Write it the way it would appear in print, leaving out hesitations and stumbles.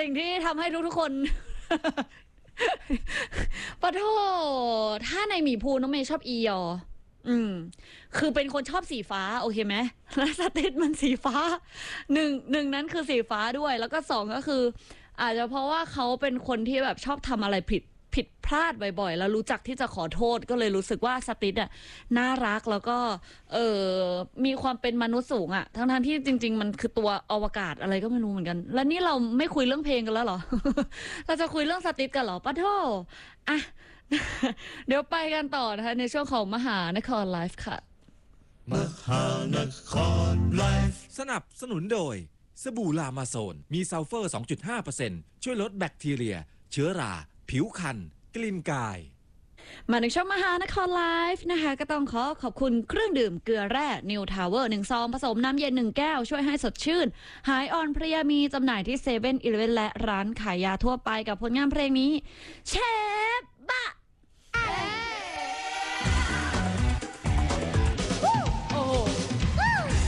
สิ่งที่ทำให้ทุกๆคน ปะโทถ้าในหมีภูน้องเมย์ชอบอียอคือเป็นคนชอบสีฟ้าโอเคไหมแล้วสเตทมันสีฟ้าหนึ่งนั้นคือสีฟ้าด้วยแล้วก็สองก็คืออาจจะเพราะว่าเขาเป็นคนที่แบบชอบทำอะไรผิดพลาดบ่อยๆแล้วรู้จักที่จะขอโทษก็เลยรู้สึกว่าสติทอ่ะน่ารักแล้วก็มีความเป็นมนุษย์สูงอ่ะทั้งที่จริงๆมันคือตัวอวกาศอะไรก็ไม่รู้เหมือนกันแล้วนี่เราไม่คุยเรื่องเพลงกันแล้วเหรอ เราจะคุยเรื่องสติทกันเหรอปะโทอ่ะ เดี๋ยวไปกันต่อนะคะในช่วงของมหานครไลฟ์ค่ะมหานครไลฟ์สนับสนุนโดยสบู่ลามาโซนมีซัลเฟอร์ 2.5% ช่วยลดแบคทีเรียเชื้อราผิวคันกลิ่นกายมาในช่วงมหานครไลฟ์นะคะก็ต้องขอบคุณเครื่องดื่มเกลือแร่นิวทาวเวอร์1 ซองผสมน้ำเย็น1 แก้วช่วยให้สดชื่นหายอ่อนเพลียมีจำหน่ายที่7-Elevenและร้านขายยาทั่วไปกับผลงานเพลงนี้เชฟบะ